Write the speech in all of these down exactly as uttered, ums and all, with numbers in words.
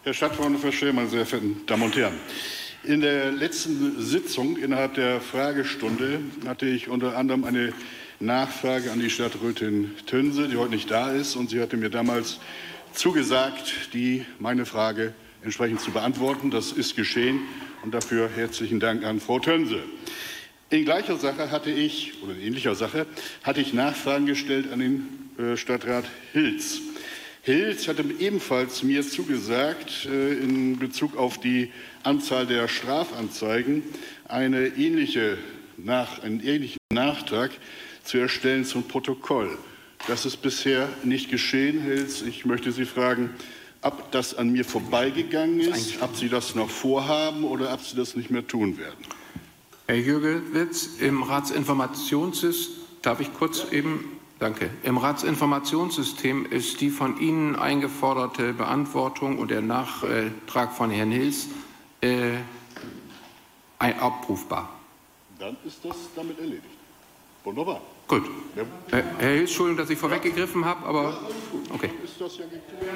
Herr Stadtverordneter, meine sehr verehrten Damen und Herren! In der letzten Sitzung innerhalb der Fragestunde hatte ich unter anderem eine Nachfrage an die Stadträtin Tönse, die heute nicht da ist. Und sie hatte mir damals zugesagt, die, meine Frage entsprechend zu beantworten. Das ist geschehen. Und dafür herzlichen Dank an Frau Tönse. In gleicher Sache hatte ich, oder in ähnlicher Sache, hatte ich Nachfragen gestellt an den äh, Stadtrat Hilz. Hilz hatte ebenfalls mir zugesagt, in Bezug auf die Anzahl der Strafanzeigen eine ähnliche, nach, einen ähnlichen Nachtrag zu erstellen zum Protokoll. Das ist bisher nicht geschehen, Hilz. Ich möchte Sie fragen, ob das an mir vorbeigegangen ist, ob Sie das noch vorhaben oder ob Sie das nicht mehr tun werden. Herr Jürgewitz, im Ratsinformationssystem, darf ich kurz eben... Danke. Im Ratsinformationssystem ist die von Ihnen eingeforderte Beantwortung und der Nachtrag von Herrn Hilz äh, abrufbar. Dann ist das damit erledigt. Wunderbar. Gut. Ja. Herr, Herr Hilz, Entschuldigung, dass ich vorweggegriffen habe, aber... Ja, alles gut. Okay. Ist das ja geklärt?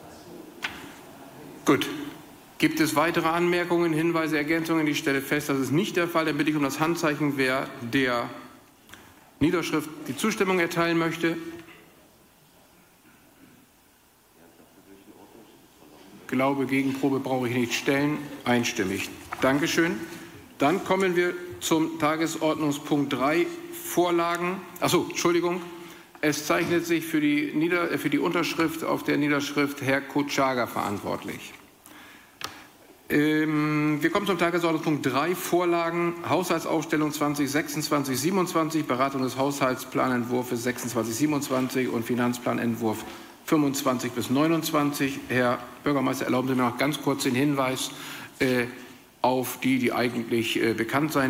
Gut. Gibt es weitere Anmerkungen, Hinweise, Ergänzungen? Ich stelle fest, das ist nicht der Fall. Dann bitte ich um das Handzeichen, wer der Niederschrift die Zustimmung erteilen möchte. Glaube, Gegenprobe brauche ich nicht stellen. Einstimmig. Dankeschön. Dann kommen wir zum Tagesordnungspunkt drei, Vorlagen. Achso, Entschuldigung. Es zeichnet sich für die, Nieder-, für die Unterschrift auf der Niederschrift Herr Kutschaga verantwortlich. Wir kommen zum Tagesordnungspunkt drei, Vorlagen, Haushaltsaufstellung zwanzig sechsundzwanzig siebenundzwanzig, Beratung des Haushaltsplanentwurfs sechsundzwanzig siebenundzwanzig und Finanzplanentwurf fünfundzwanzig bis neunundzwanzig. Herr Bürgermeister, erlauben Sie mir noch ganz kurz den Hinweis äh, auf die, die eigentlich äh, bekannt sein